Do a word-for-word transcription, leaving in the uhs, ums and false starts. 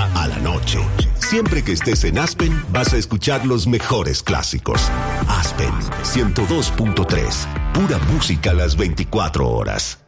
a la noche. Siempre que estés en Aspen, vas a escuchar los mejores clásicos. Aspen ciento dos punto tres. Pura música a las veinticuatro horas.